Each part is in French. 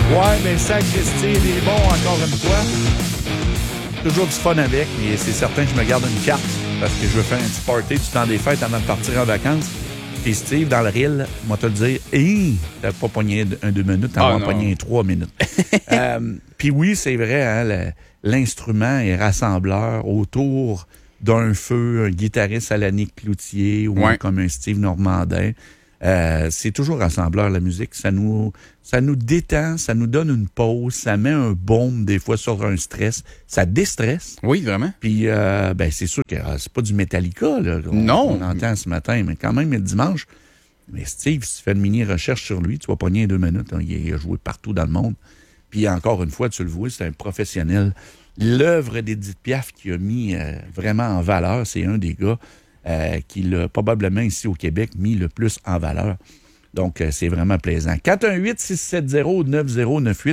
Ouais, mais sacristie, il est bon encore une fois. Toujours du fun avec, mais c'est certain que je me garde une carte parce que je veux faire un petit party du temps des fêtes avant de partir en vacances. Et Steve, dans le reel, moi te le dire, t'as pas pogné 2 minutes, t'as pogné 3 minutes. Puis oui, c'est vrai, hein, l'instrument est rassembleur autour d'un feu, un guitariste à l'Annick Cloutier ou comme un Steve Normandin. C'est toujours rassembleur, la musique. Ça nous détend, ça nous donne une pause, ça met un baume des fois sur un stress. Ça déstresse. Oui, vraiment. Puis, c'est sûr que c'est pas du Metallica là, qu'on entend ce matin, mais quand même, le dimanche. Mais Steve, si tu fais une mini-recherche sur lui, tu vas pogner 2 minutes. Hein, il a joué partout dans le monde. Puis encore une fois, tu le vois, c'est un professionnel. L'œuvre d'Édith Piaf qui a mis vraiment en valeur, c'est un des gars qui l'a probablement ici au Québec mis le plus en valeur. Donc, c'est vraiment plaisant. 418-670-9098,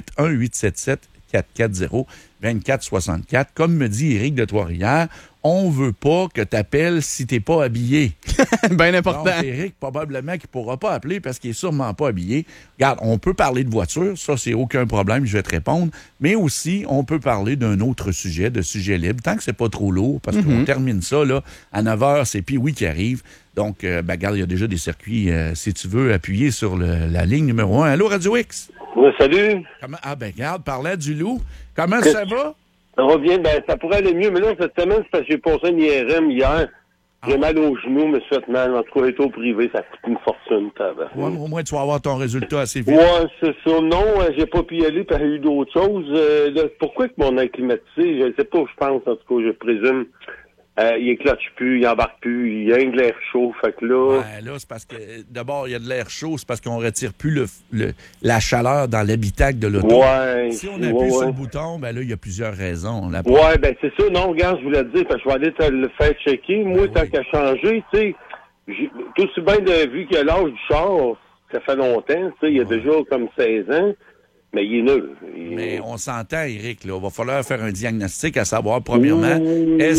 1-877-440-2464. Comme me dit Éric de Trois-Rivières, on veut pas que tu appelles si t'es pas habillé. Bien important. Donc, Éric, probablement qu'il pourra pas appeler parce qu'il est sûrement pas habillé. Regarde, on peut parler de voiture, ça, c'est aucun problème, je vais te répondre. Mais aussi, on peut parler d'un autre sujet, de sujet libre, tant que c'est pas trop lourd, parce qu'on termine ça, là, à 9h, c'est Pee-Wee qui arrive. Donc, regarde, il y a déjà des circuits, si tu veux, appuyer sur la ligne numéro 1. Allô, Radio X? Oui, salut. Regarde, parlait du loup. Comment ça va? Ça va bien, ça pourrait aller mieux, mais là, cette semaine, c'est parce que j'ai passé un IRM hier. J'ai mal aux genoux, me suis fait mal. En tout cas, été au privé, ça coûte une fortune. Ouais, au moins, tu vas avoir ton résultat assez vite. Ouais, c'est ça. Non, j'ai pas pu y aller parce qu'il y a eu d'autres choses. Pourquoi que mon air climatisé, je sais pas où je pense, en tout cas, je présume. Il écloche plus, il embarque plus, il y a de l'air chaud, fait que là... Ouais, là, c'est parce que, d'abord, il y a de l'air chaud, c'est parce qu'on retire plus la chaleur dans l'habitacle de l'auto. Ouais. Si on appuie sur le bouton, là, il y a plusieurs raisons. Ouais, c'est ça. Non, regarde, je voulais te dire, parce que je vais aller te le faire checker. Moi, tant qu'à changer, tu sais, tout aussi bien vu que l'âge du char, ça fait longtemps, tu sais, il y a déjà comme 16 ans. Mais il est nul. Mais on s'entend, Éric, là. Il va falloir faire un diagnostic à savoir, premièrement, est-ce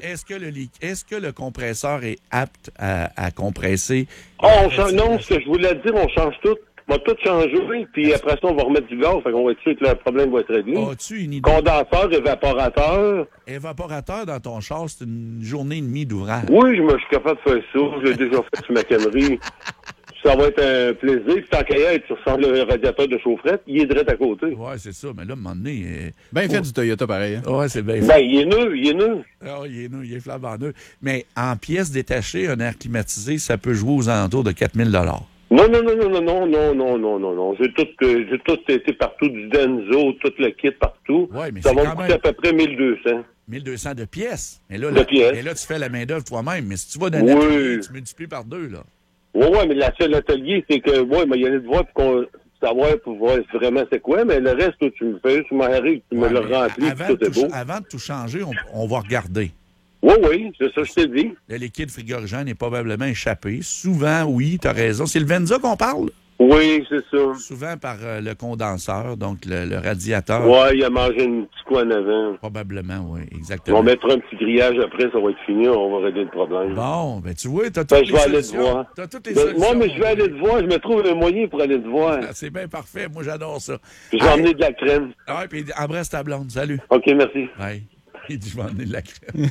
que le compresseur est apte à compresser? Non, ce que je voulais dire, on change tout. On va tout changer, puis après ça, on va remettre du gaz. Fait qu'on va être sûr que le problème va être réglé. As-tu une idée? Condenseur, évaporateur. Évaporateur dans ton char, c'est une journée et demie d'ouvrage. Oui, je suis capable de faire ça. Je l'ai déjà fait sur ma Camry. Ça va être un plaisir. Puis tant qu'à y être, tu ressens le radiateur de chaufferette, il est direct à côté. Oui, c'est ça. Mais là, à un moment donné... Bien fait du Toyota, pareil. Hein? Oui, c'est bien fait. Il est nul. il est nul, il est flambant nul. Mais en pièces détachées, un air climatisé, ça peut jouer aux alentours de 4 000 $. Non. J'ai tout été partout, du Denso, tout le kit partout. Ouais, mais ça va me coûter à peu près 1200. 1200 de pièces. Mais là, pièces. Mais là, tu fais la main-d'œuvre toi-même. Mais si tu vas dans l'atelier, tu multiplies par 2, là. Oui, mais la seule atelier, c'est que, mais il y a de voir pour savoir vraiment c'est quoi, mais le reste, toi, tu me fais, tu m'arrives, tu me le remplis, tout est beau. Avant de tout changer, on va regarder. Oui, c'est ça, je t'ai dit. Le liquide frigorigène est probablement échappé. Souvent, oui, tu as raison. C'est le Venza qu'on parle? Oui, c'est ça. Souvent par le condenseur, donc le radiateur. Oui, il a mangé un petit coup en avant. Probablement, oui, exactement. On mettra un petit grillage après, ça va être fini, on va régler le problème. Bon, tu vois, tu as toutes les solutions. T'as toutes les solutions. Moi, mais je vais aller te voir, je me trouve un moyen pour aller te voir. C'est bien parfait, moi j'adore ça. Puis je vais emmener de la crème. Ah, puis embrasse ta blonde, salut. OK, merci. Ouais. Il dit, je vais emmener de la crème.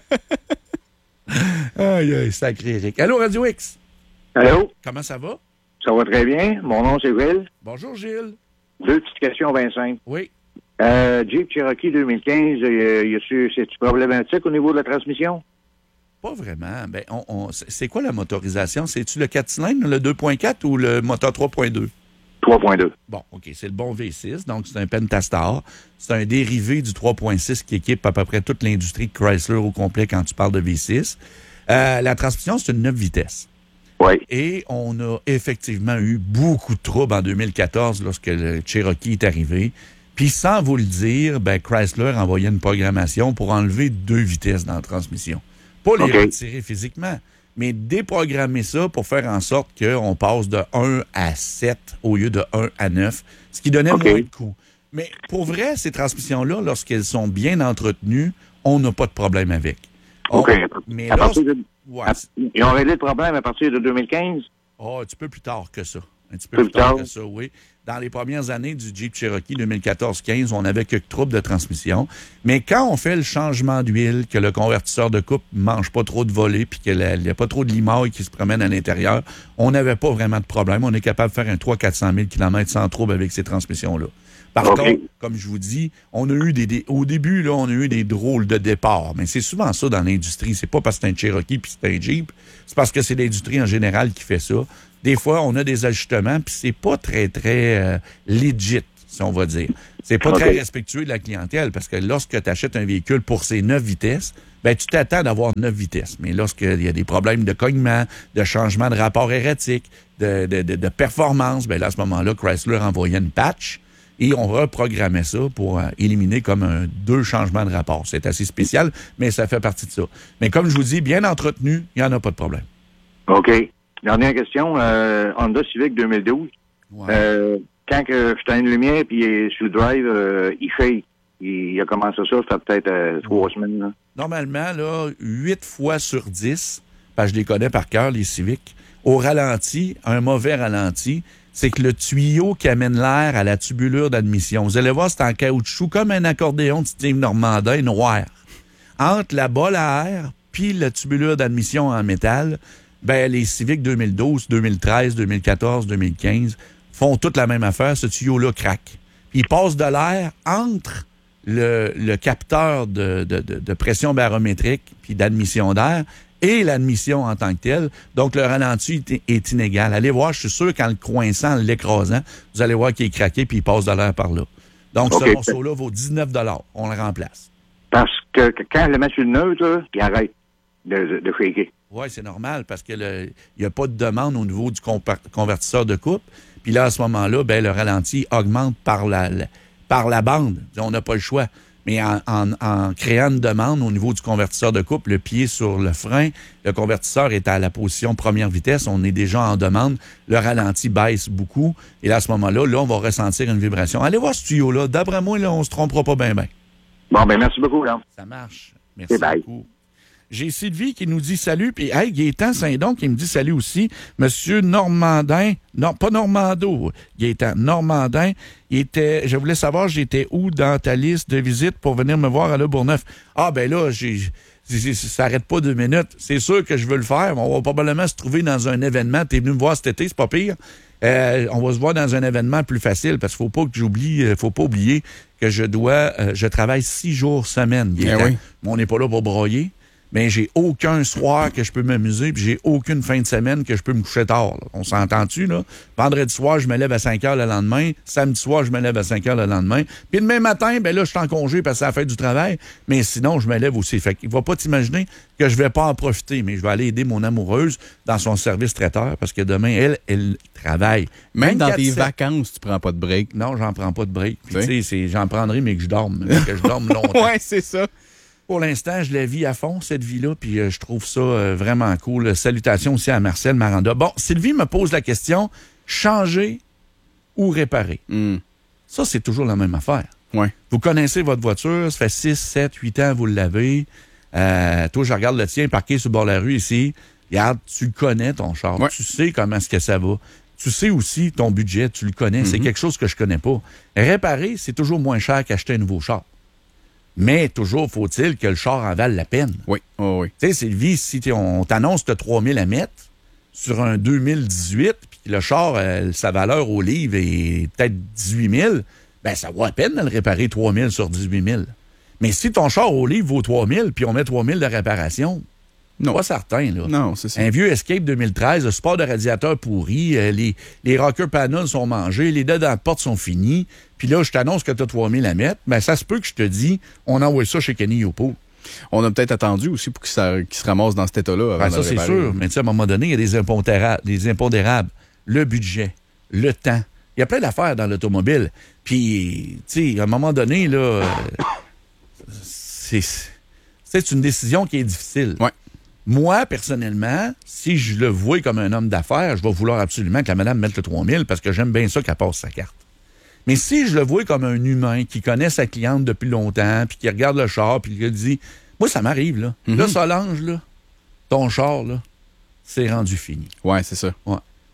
Aïe, sacré Eric. Allô, Radio X? Allô? Comment ça va? Ça va très bien. Mon nom, c'est Gilles. Bonjour, Gilles. 2 petites questions, 25. Oui. Jeep Cherokee 2015, c'est-tu problématique au niveau de la transmission? Pas vraiment. C'est quoi la motorisation? C'est-tu le 4 cylindres, le 2.4 ou le moteur 3.2? 3.2. Bon, OK, c'est le bon V6, donc c'est un Pentastar. C'est un dérivé du 3.6 qui équipe à peu près toute l'industrie de Chrysler au complet quand tu parles de V6. La transmission, c'est une 9 vitesses. Oui. Et on a effectivement eu beaucoup de troubles en 2014 lorsque le Cherokee est arrivé. Puis sans vous le dire, Chrysler envoyait une programmation pour enlever 2 vitesses dans la transmission. Pas les retirer physiquement, mais déprogrammer ça pour faire en sorte qu'on passe de 1 à 7 au lieu de 1 à 9, ce qui donnait moins de coups. Mais pour vrai, ces transmissions-là, lorsqu'elles sont bien entretenues, on n'a pas de problème avec. Mais ils ont réglé le problème à partir de 2015? Un petit peu plus tard que ça. Un petit peu plus tard que ça, oui. dans les premières années du Jeep Cherokee 2014-15, on n'avait que trouble de transmission. Mais quand on fait le changement d'huile, que le convertisseur de couple ne mange pas trop de volets puis qu'il n'y a pas trop de limailles qui se promènent à l'intérieur, on n'avait pas vraiment de problème. On est capable de faire un 300-400 000 km sans trouble avec ces transmissions-là. Par contre, comme je vous dis, on a eu au début, là, on a eu des drôles de départ. Mais c'est souvent ça dans l'industrie. C'est pas parce que c'est un Cherokee puis c'est un Jeep. C'est parce que c'est l'industrie en général qui fait ça. Des fois, on a des ajustements, puis c'est pas très, très legit, si on va dire. C'est pas très respectueux de la clientèle, parce que lorsque tu achètes un véhicule pour ses 9 vitesses, ben tu t'attends d'avoir 9 vitesses. Mais lorsqu'il y a des problèmes de cognement, de changement de rapport erratique, de performance, ben là, à ce moment-là, Chrysler envoyait une patch et on reprogrammait ça pour éliminer comme 2 changements de rapport. C'est assez spécial, mais ça fait partie de ça. Mais comme je vous dis, bien entretenu, il n'y en a pas de problème. OK. Dernière question. Honda Civic 2012. Ouais. Quand que je t'ai une lumière puis sur le drive, il fait. Il a commencé ça fait peut-être 3 semaines. Là. Normalement, là, 8 fois sur 10, parce que je les connais par cœur, les Civics, au ralenti, un mauvais ralenti, c'est que le tuyau qui amène l'air à la tubulure d'admission. Vous allez voir, c'est en caoutchouc, comme un accordéon de Steve Normandin noir. Entre la bolle à air puis la tubulure d'admission en métal, ben les Civics 2012, 2013, 2014, 2015 font toute la même affaire. Ce tuyau-là craque. Puis il passe de l'air entre le capteur de pression barométrique puis d'admission d'air et l'admission en tant que telle. Donc, le ralenti est inégal. Allez voir, je suis sûr qu'en le coinçant, en l'écrasant, vous allez voir qu'il est craqué puis il passe de l'air par là. Donc, ce morceau-là vaut 19 $. On le remplace. Parce que quand je le met sur le neutre, il arrête de shaker. Oui, c'est normal parce que il n'y a pas de demande au niveau du convertisseur de couple. Puis là, à ce moment-là, ben, le ralenti augmente par la bande. On n'a pas le choix. Mais en créant une demande au niveau du convertisseur de couple, le pied sur le frein, le convertisseur est à la position première vitesse, on est déjà en demande, le ralenti baisse beaucoup. Et là, à ce moment-là, on va ressentir une vibration. Allez voir ce tuyau-là. D'après moi, là, on ne se trompera pas bien. Bon, ben merci beaucoup, là. Ça marche. Merci beaucoup. J'ai Sylvie qui nous dit salut, puis hey, Gaétan Saint-Don qui me dit salut aussi. Monsieur Normandin, non, pas Normando, Gaétan, Normandin, je voulais savoir, j'étais où dans ta liste de visites pour venir me voir à Le Bourgneuf. Ah, ben là, ça n'arrête pas 2 minutes. C'est sûr que je veux le faire. On va probablement se trouver dans un événement. T'es venu me voir cet été, c'est pas pire. On va se voir dans un événement plus facile parce qu'il faut pas oublier que je travaille 6 jours semaine, Gaétan. Oui. On n'est pas là pour broyer. Mais j'ai aucun soir que je peux m'amuser, puis j'ai aucune fin de semaine que je peux me coucher tard. Là. On s'entend-tu, là? Vendredi soir, je me lève à 5 heures le lendemain. Samedi soir, je me lève à 5 heures le lendemain. Puis demain matin, ben là, je suis en congé parce que c'est la fête du travail. Mais sinon, je me lève aussi. Fait qu'il va pas t'imaginer que je vais pas en profiter, mais je vais aller aider mon amoureuse dans son service traiteur parce que demain, elle travaille. Même dans tes vacances, tu prends pas de break. Non, j'en prends pas de break. Puis tu sais, j'en prendrai, mais que je dorme. Que je dorme longtemps. Ouais, c'est ça. Pour l'instant, je la vis à fond, cette vie-là, puis je trouve ça vraiment cool. Salutations aussi à Marcel Maranda. Bon, Sylvie me pose la question, changer ou réparer? Ça, c'est toujours la même affaire. Ouais. Vous connaissez votre voiture, ça fait 6, 7, 8 ans, vous l'avez. Toi, je regarde le tien parqué sur le bord de la rue ici. Regarde, tu le connais, ton char. Ouais. Tu sais comment est-ce que ça va. Tu sais aussi ton budget, tu le connais. C'est quelque chose que je connais pas. Réparer, c'est toujours moins cher qu'acheter un nouveau char. Mais toujours faut-il que le char en vale la peine. Oui, oh, oui. Tu sais, Sylvie, si on t'annonce que tu as 3 000 à mettre sur un 2018, puis le char, sa valeur au livre est peut-être 18 000, ben ça vaut à peine de le réparer 3 000 sur 18 000. Mais si ton char au livre vaut 3 000, puis on met 3 000 de réparation, non. Pas certain, là. Non, c'est ça. Un vieux Escape 2013, le support de radiateur pourri, les rocker panels sont mangés, les dedans de porte sont finis, puis là, je t'annonce que tu as 3 000 à mettre, ben ça se peut que je te dis, on envoie ça chez Kenny Yopo. On a peut-être attendu aussi pour qu'il se ramasse dans cet état-là. Avant ça, c'est sûr. Mais tu sais, à un moment donné, il y a des impondérables. Le budget, le temps. Il y a plein d'affaires dans l'automobile. Puis, tu sais, à un moment donné, là, c'est une décision qui est difficile. Ouais. Moi, personnellement, si je le vois comme un homme d'affaires, je vais vouloir absolument que la madame mette le 3 000 parce que j'aime bien ça qu'elle passe sa carte. Mais si je le vois comme un humain qui connaît sa cliente depuis longtemps, puis qui regarde le char, puis qui dit, moi, ça m'arrive, là. Là, Solange, là, ton char, là, c'est rendu fini. Ouais, c'est ça. Ouais.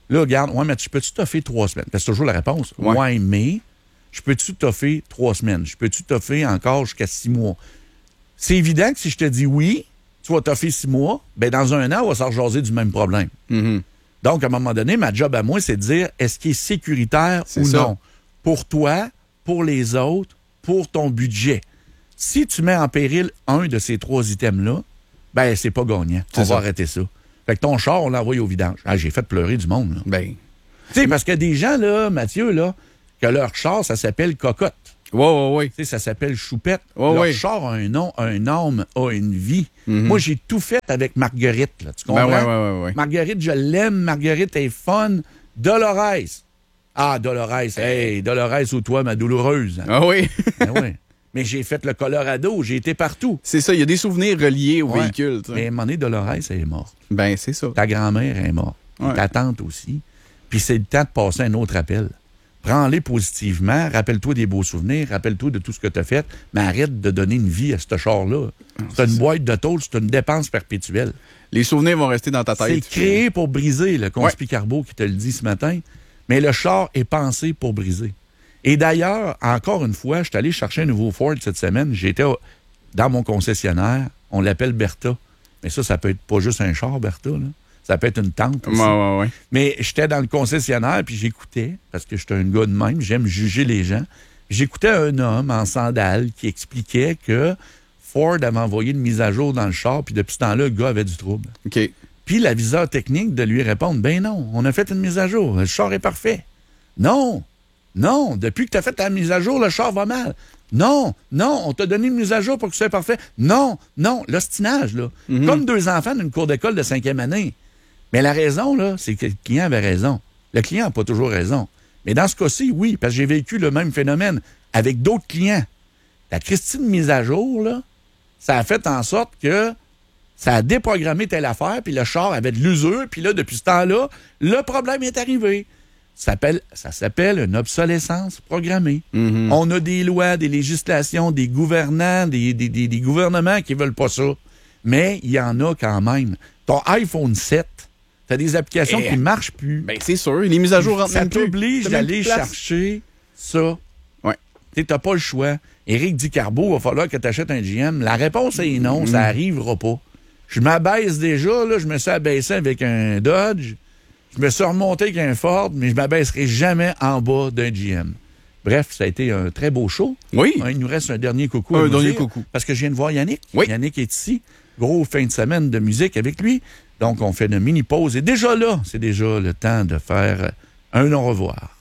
Là, regarde, ouais, mais tu peux-tu t'offrir 3 semaines? C'est toujours la réponse. Ouais, mais je peux-tu t'offrir 3 semaines? Je peux-tu t'offrir encore jusqu'à 6 mois? C'est évident que si je te dis oui, tu vas t'offrir 6 mois, ben dans un an, on va s'en rejaser du même problème. Mm-hmm. Donc, à un moment donné, ma job à moi, c'est de dire est-ce qu'il est sécuritaire ou non? Pour toi, pour les autres, pour ton budget. Si tu mets en péril un de ces 3 items-là, ben c'est pas gagnant. On va arrêter ça. Fait que ton char, on l'envoie au vidange. Ah, j'ai fait pleurer du monde, là. Ben. Tu sais, parce qu'il y a des gens, là, Mathieu, là, que leur char, ça s'appelle cocotte. Oui. Tu sais, ça s'appelle choupette. Ouais, leur char a un nom, un âme, a une vie. Mm-hmm. Moi, j'ai tout fait avec Marguerite, là. Tu comprends? Ben, ouais. Marguerite, je l'aime. Marguerite est fun. Dolores. Ah, Dolores. Hey, Dolores ou toi, ma douloureuse. Ah oui. Ben oui. Mais j'ai fait le Colorado, j'ai été partout. C'est ça, il y a des souvenirs reliés au véhicule. T'sais. Mais à un moment donné, Dolores, elle est morte. Ben, c'est ça. Ta grand-mère est morte. Ouais. Ta tante aussi. Puis c'est le temps de passer un autre appel. Prends-les positivement, rappelle-toi des beaux souvenirs, rappelle-toi de tout ce que tu as fait, mais arrête de donner une vie à ce char-là. C'est une boîte de tôle, c'est une dépense perpétuelle. Les souvenirs vont rester dans ta tête. C'est créé pour briser, le Conspi Carbo qui te le dit ce matin, mais le char est pensé pour briser. Et d'ailleurs, encore une fois, je suis allé chercher un nouveau Ford cette semaine. J'étais dans mon concessionnaire. On l'appelle Bertha. Mais ça peut être pas juste un char, Bertha, là. Ça peut être une tente aussi. Ouais. Mais j'étais dans le concessionnaire, puis j'écoutais, parce que j'étais un gars de même, j'aime juger les gens. J'écoutais un homme en sandales qui expliquait que Ford avait envoyé une mise à jour dans le char, puis depuis ce temps-là, le gars avait du trouble. OK. Puis l'aviseur technique de lui répondre, ben non, on a fait une mise à jour, le char est parfait. Non, depuis que tu as fait ta mise à jour, le char va mal. Non, on t'a donné une mise à jour pour que ce soit parfait. Non, l'ostinage, là. Mm-hmm. Comme 2 enfants d'une cour d'école de 5e année. Mais la raison, là, c'est que le client avait raison. Le client n'a pas toujours raison. Mais dans ce cas-ci, oui, parce que j'ai vécu le même phénomène avec d'autres clients. La Christine mise à jour, là, ça a fait en sorte que ça a déprogrammé telle affaire, puis le char avait de l'usure, puis là, depuis ce temps-là, le problème est arrivé. Ça s'appelle une obsolescence programmée. Mm-hmm. On a des lois, des législations, des gouvernants, des gouvernements qui veulent pas ça. Mais il y en a quand même. Ton iPhone 7, t'as des applications qui marchent plus. Ben, c'est sûr. Les mises à jour rentrent même plus. Ça t'oblige d'aller chercher ça. Ouais. T'as pas le choix. Éric dit Carbo, il va falloir que tu achètes un GM. La réponse est non, ça arrivera pas. Je m'abaisse déjà, là, je me suis abaissé avec un Dodge. Je me suis remonté avec un Ford, mais je m'abaisserai jamais en bas d'un GM. Bref, ça a été un très beau show. Oui. Il nous reste un dernier coucou. Un dernier coucou. Parce que je viens de voir Yannick. Oui. Yannick est ici. Gros fin de semaine de musique avec lui. Donc, on fait une mini-pause. Et déjà là, c'est déjà le temps de faire un au revoir.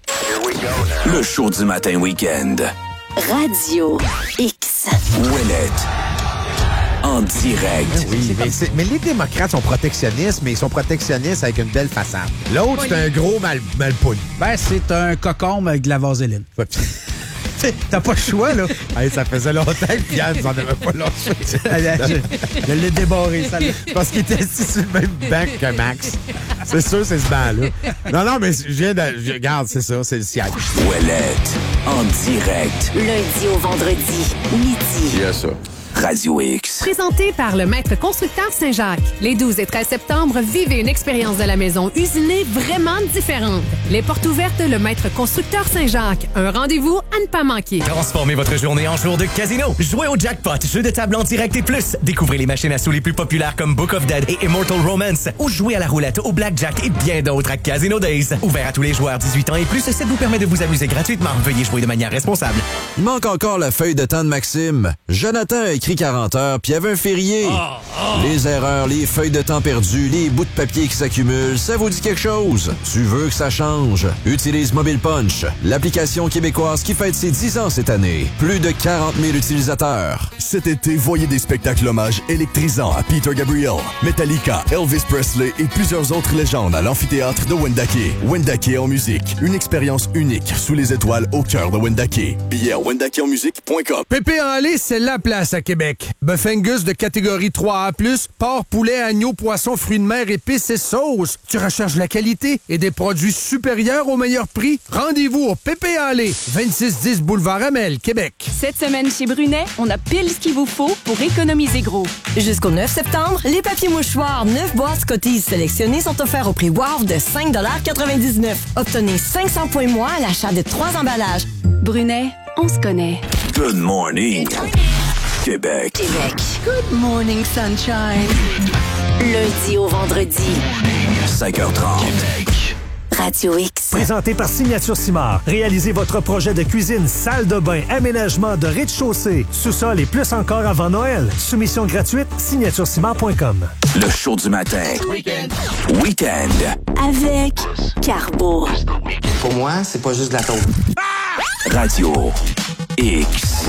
Le show du matin week-end. Radio X. Ouellette. En direct. Oui, mais les démocrates sont protectionnistes, mais ils sont protectionnistes avec une belle façade. L'autre, c'est un gros malpoli. Ben, c'est un cocombe avec de la vaseline. T'as pas le choix, là. Hey, ça faisait longtemps que Pierre nous en avait pas lâché. Je l'ai débarré, ça. Parce qu'il était assis sur le même banc que Max. C'est sûr, c'est ce banc-là. Non, mais regarde, c'est ça, c'est le siège. Ouellette. En direct. Lundi au vendredi, midi. Yes, ça. Radio X. Présenté par le Maître Constructeur Saint-Jacques. Les 12 et 13 septembre, vivez une expérience de la maison usinée vraiment différente. Les portes ouvertes, le Maître Constructeur Saint-Jacques. Un rendez-vous à ne pas manquer. Transformez votre journée en jour de casino. Jouez au jackpot, jeu de table en direct et plus. Découvrez les machines à sous les plus populaires comme Book of Dead et Immortal Romance. Ou jouez à la roulette, au blackjack et bien d'autres à Casino Days. Ouvert à tous les joueurs 18 ans et plus, ça vous permet de vous amuser gratuitement. Veuillez jouer de manière responsable. Il manque encore la feuille de temps de Maxime. Jonathan a écrit 40 heures, puis il y avait un férié. Les erreurs, les feuilles de temps perdues, les bouts de papier qui s'accumulent, ça vous dit quelque chose? Tu veux que ça change? Utilise Mobile Punch, l'application québécoise qui fête ses 10 ans cette année. Plus de 40 000 utilisateurs. Cet été, voyez des spectacles hommages électrisants à Peter Gabriel, Metallica, Elvis Presley et plusieurs autres légendes à l'amphithéâtre de Wendake. Wendake en musique, une expérience unique sous les étoiles au cœur de Wendake. Billets à wendakeonmusique.com. Pépé en lait, c'est la place à Québec. Bœuf Angus de catégorie 3A+, porc, poulet, agneau, poisson, fruits de mer, épices et sauces. Tu recherches la qualité et des produits supérieurs au meilleur prix? Rendez-vous au Pépé en lait, 2610 boulevard Amel, Québec. Cette semaine chez Brunet, on a pile ce qu'il vous faut pour économiser gros. Jusqu'au 9 septembre, les papiers mouchoirs 9 boîtes Scotties sélectionnées sont offerts au prix WOW de 5,99 $. Obtenez 500 points moins à l'achat de 3 emballages. Brunet, on se connaît. Good morning, Québec. Good morning, sunshine. Lundi au vendredi. 5h30. Radio X. Présenté par Signature Simard. Réalisez votre projet de cuisine, salle de bain, aménagement de rez-de-chaussée, sous-sol et plus encore avant Noël. Soumission gratuite, signaturesimard.com. Le show du matin. Week-end. Avec Carbo. Pour moi, c'est pas juste de la taupe. Radio X.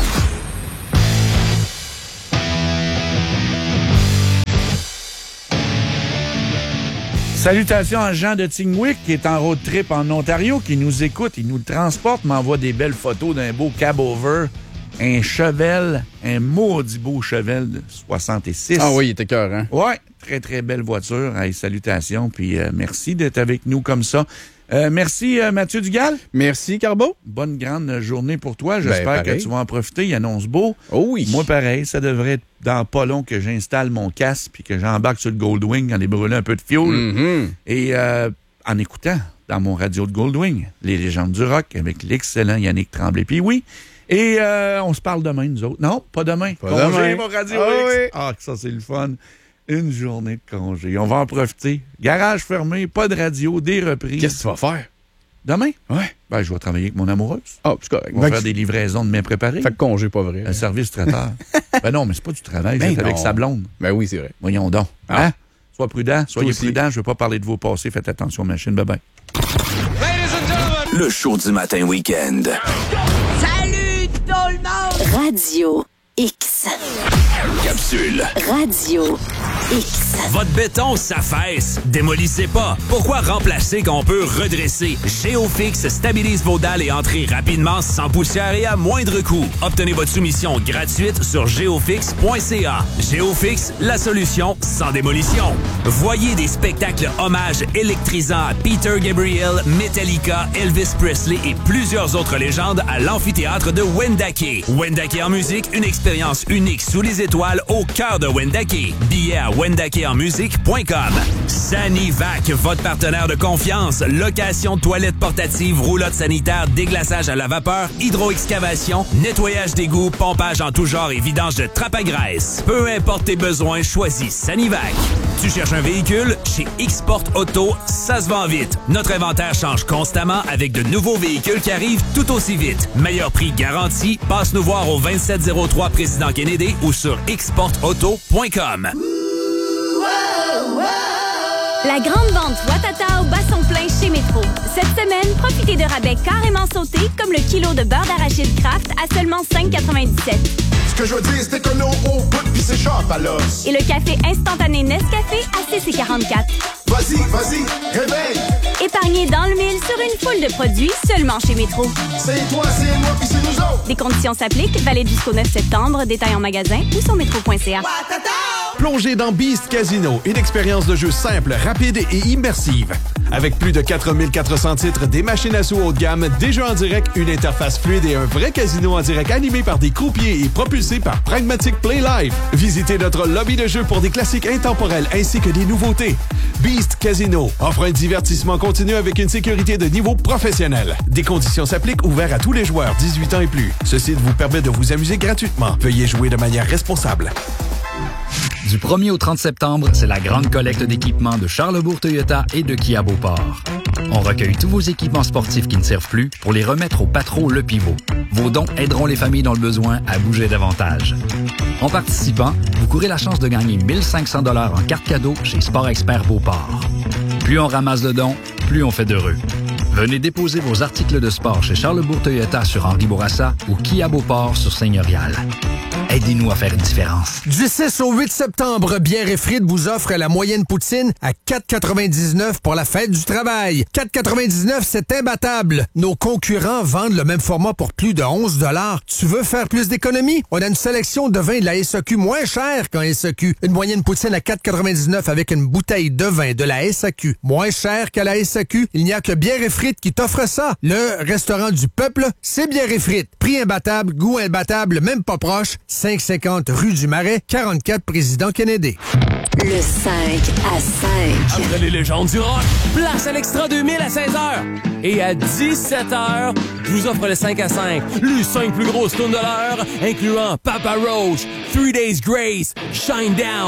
Salutations à Jean de Tingwick qui est en road trip en Ontario, qui nous écoute, il nous le transporte, m'envoie des belles photos d'un beau cab-over, un Chevel, un maudit beau Chevel de 66. Ah oui, il était cœur, hein? Ouais, très très belle voiture. Hey, salutations, puis merci d'être avec nous comme ça. Merci Mathieu Dugal. Merci Carbo. Bonne grande journée pour toi. J'espère que tu vas en profiter. Il annonce beau. Oh oui. Moi pareil, ça devrait être dans pas long que j'installe mon casque puis que j'embarque sur le Goldwing en brûler un peu de fioul. Mm-hmm. Et en écoutant dans mon radio de Goldwing, les légendes du rock avec l'excellent Yannick Tremblay. Puis oui. Et on se parle demain, nous autres. Non, pas demain. Pas congé, demain. mon radio Ah, X. oui. Ah, que ça, c'est le fun. Une journée de congé. On va en profiter. Garage fermé, pas de radio, des reprises. Qu'est-ce que tu vas faire? Demain? Ouais. Ben, je vais travailler avec mon amoureuse. Ah, c'est correct. On va faire des livraisons de mets préparés. Fait que congé, pas vrai. Un service traiteur. Ben non, mais c'est pas du travail, Ben c'est avec non. sa blonde. Ben oui, c'est vrai. Voyons donc. Ah. Hein? Sois prudent, soyez aussi. prudent. Je veux pas parler de vos passés. Faites attention, machine. Bye-bye. Le show du matin week-end. Salut tout le monde! Radio X. Capsule. Radio X. Votre béton s'affaisse. Démolissez pas. Pourquoi remplacer qu'on peut redresser? Géofix stabilise vos dalles et entrées rapidement, sans poussière et à moindre coût. Obtenez votre soumission gratuite sur geofix.ca. Géofix, la solution sans démolition. Voyez des spectacles hommages électrisants à Peter Gabriel, Metallica, Elvis Presley et plusieurs autres légendes à l'amphithéâtre de Wendake. Wendake en musique, une expérience unique sous les étoiles au cœur de Wendake. Billets à wendakeenmusique.com. Sanivac, votre partenaire de confiance. Location de toilettes portatives, roulotte sanitaire, déglaçage à la vapeur, hydro-excavation, nettoyage d'égouts, pompage en tout genre et vidange de trappe à graisse. Peu importe tes besoins, choisis Sanivac. Tu cherches un véhicule? Chez Xport Auto, ça se vend vite. Notre inventaire change constamment avec de nouveaux véhicules qui arrivent tout aussi vite. Meilleur prix garanti, passe nous voir au 2703 Président Kennedy ou sur xportauto.com. La grande vente Watata au basson plein chez Métro. Cette semaine, profitez de rabais carrément sautés comme le kilo de beurre d'arachide Kraft à seulement 5,97. Ce que je veux dire, c'est écono au bout pis c'est sharp à l'os. Et le café instantané Nescafé à 6,44. Vas-y, réveille! Épargnez dans le mille sur une foule de produits seulement chez Métro. C'est toi, c'est moi pis c'est nous autres! Des conditions s'appliquent, valide jusqu'au 9 septembre, détail en magasin ou sur métro.ca. Plongez dans Beast Casino, une expérience de jeu simple, rapide et immersive. Avec plus de 4400 titres, des machines à sous haut de gamme, des jeux en direct, une interface fluide et un vrai casino en direct animé par des croupiers et propulsé par Pragmatic Play Live. Visitez notre lobby de jeu pour des classiques intemporels ainsi que des nouveautés. Beast Casino offre un divertissement continu avec une sécurité de niveau professionnel. Des conditions s'appliquent, ouvert à tous les joueurs 18 ans et plus. Ce site vous permet de vous amuser gratuitement. Veuillez jouer de manière responsable. Du 1er au 30 septembre, c'est la grande collecte d'équipements de Charlesbourg Toyota et de Kia Beauport. On recueille tous vos équipements sportifs qui ne servent plus pour les remettre au Patro Le Pivot. Vos dons aideront les familles dans le besoin à bouger davantage. En participant, vous courez la chance de gagner 1 500 $ en carte cadeau chez Sport Expert Beauport. Plus on ramasse de dons, plus on fait d'heureux. Venez déposer vos articles de sport chez Charlesbourg Toyota sur Henri Bourassa ou Kia Beauport sur Seigneurial. Aidez-nous à faire une différence. Du 6 au 8 septembre, Bière et Frites vous offre la moyenne poutine à 4,99 pour la fête du travail. 4,99, c'est imbattable. Nos concurrents vendent le même format pour plus de 11 $. Tu veux faire plus d'économies? On a une sélection de vins de la SAQ moins cher qu'en SAQ. Une moyenne poutine à 4,99 avec une bouteille de vin de la SAQ moins cher qu'à la SAQ. Il n'y a que Bière et Frites Frites qui t'offre ça. Le restaurant du peuple, c'est Bière et Frites. Prix imbattable, goût imbattable, même pas proche. 550 rue du Marais, 44 Président Kennedy. Le 5 à 5. Après les légendes du rock, place à l'Extra 2000 à 16h. Et à 17h, je vous offre le 5 à 5. Les 5 plus grosses tunes de l'heure, incluant Papa Roach, 3 Days Grace, Shine Down,